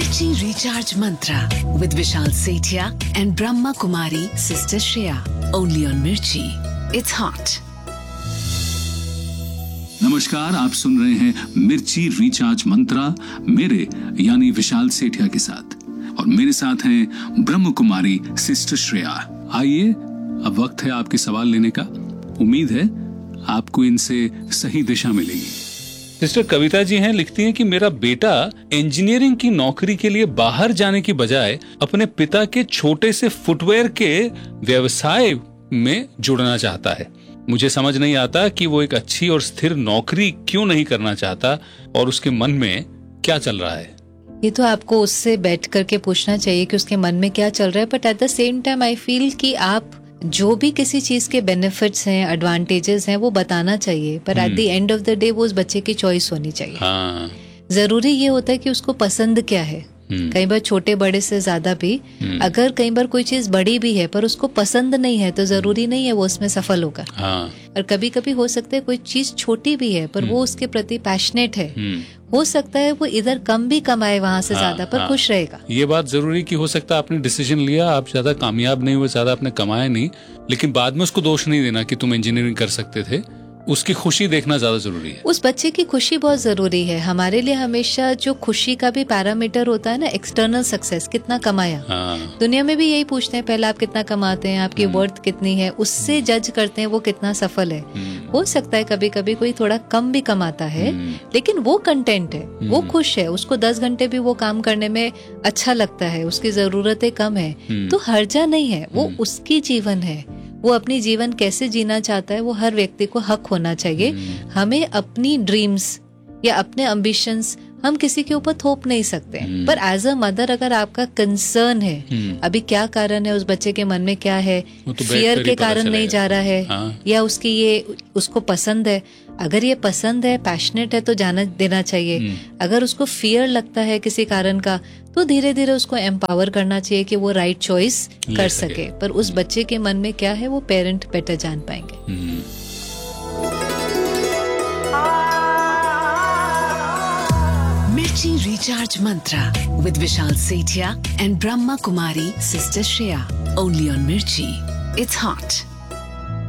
Mirchi Recharge Mantra with Vishal Sethia and Brahma Kumari Sister Shreya. Only on Mirchi. It's hot. नमस्कार, आप सुन रहे हैं मिर्ची recharge मंत्रा मेरे यानी विशाल सेठिया के साथ, और मेरे साथ हैं ब्रह्म कुमारी सिस्टर श्रेया। आइए, अब वक्त है आपके सवाल लेने का। उम्मीद है आपको इनसे सही दिशा मिलेगी। सिस्टर कविता जी हैं, लिखती हैं कि मेरा बेटा इंजीनियरिंग की नौकरी के लिए बाहर जाने की बजाय अपने पिता के छोटे से फुटवेयर के व्यवसाय में जुड़ना चाहता है। मुझे समझ नहीं आता कि वो एक अच्छी और स्थिर नौकरी क्यों नहीं करना चाहता और उसके मन में क्या चल रहा है। ये तो आपको उससे बैठ करके पूछना चाहिए कि उसके मन में क्या चल रहा है। But at the same time I feel कि आप जो भी किसी चीज के बेनिफिट्स हैं, एडवांटेजेस हैं, वो बताना चाहिए, पर at the end of the day वो उस बच्चे की चॉइस होनी चाहिए। हाँ। जरूरी ये होता है कि उसको पसंद क्या है। कई बार छोटे बड़े से ज्यादा भी अगर कई बार कोई चीज बड़ी भी है पर उसको पसंद नहीं है तो जरूरी नहीं है वो उसमें सफल होगा। हाँ। और कभी कभी हो सकता है कोई चीज छोटी भी है पर वो उसके प्रति पैशनेट है, हो सकता है वो इधर कम भी कमाए वहां से ज्यादा पर खुश रहेगा। ये बात जरूरी कि हो सकता है आपने डिसीजन लिया, आप ज्यादा कामयाब नहीं हुए, ज्यादा आपने कमाया नहीं, लेकिन बाद में उसको दोष नहीं देना कि तुम इंजीनियरिंग कर सकते थे। उसकी खुशी देखना ज्यादा जरूरी है। उस बच्चे की खुशी बहुत जरूरी है। हमारे लिए हमेशा जो खुशी का भी पैरामीटर होता है ना, एक्सटर्नल सक्सेस, कितना कमाया। हाँ। दुनिया में भी यही पूछते हैं पहले आप कितना कमाते हैं, आपकी वर्थ कितनी है, उससे जज करते हैं वो कितना सफल है। हो सकता है कभी कभी कोई थोड़ा कम भी कमाता है लेकिन वो कंटेंट है, वो खुश है, उसको 10 घंटे भी वो काम करने में अच्छा लगता है, उसकी जरूरतें कम है, तो हर्जा नहीं है, वो उसकी जीवन है। वो अपनी जीवन कैसे जीना चाहता है वो हर व्यक्ति को हक होना चाहिए। हमें अपनी ड्रीम्स या अपने एम्बिशंस हम किसी के ऊपर थोप नहीं सकते। पर एज अ मदर अगर आपका कंसर्न है अभी क्या कारण है, उस बच्चे के मन में क्या है, फियर के कारण नहीं जा रहा है। हाँ। या उसकी ये उसको पसंद है, अगर ये पसंद है, पैशनेट है तो जाना देना चाहिए। अगर उसको फियर लगता है किसी कारण का तो धीरे धीरे उसको एम्पावर करना चाहिए कि वो राइट चॉइस कर सके। पर उस बच्चे के मन में क्या है वो पेरेंट बेटर जान पाएंगे। Mirchi Recharge Mantra with Vishal Sethia and Brahma Kumari Sister Shreya. Only on Mirchi. It's hot.